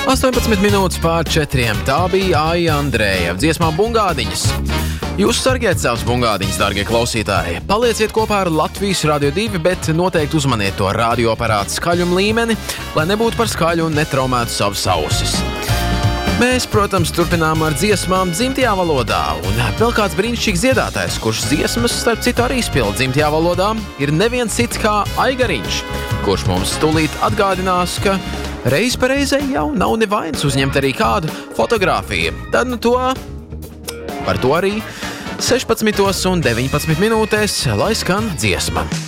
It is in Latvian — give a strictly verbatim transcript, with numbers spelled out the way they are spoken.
astoņpadsmit minūtes pār četriem. Tā bija Aija Andreja dziesmā Bungādiņas. Jūs sargiet savus bungādiņus, dārgie klausītāji. Palieciet kopā ar Latvijas Radio divi, bet noteikti uzmaniet to radioaparāta skaļuma līmeni, lai nebūtu par skaļu un netraumētu savas ausis. Mēs, protams, turpinām ar dziesmām dzimtajā valodā, un vēl kāds brīnišķīgs dziedātājs, kurš dziesmas, starp citu, arī spēlē dzimtajā valodā, ir neviens cits kā Aigariņš, kurš mums stulīt atgādinās, ka reiz pa reizei jau nav nevainas uzņemt arī kādu fotogrāfiju. Tad nu to, par to arī sešpadsmitos un deviņpadsmit minūtēs, lai skan dziesma.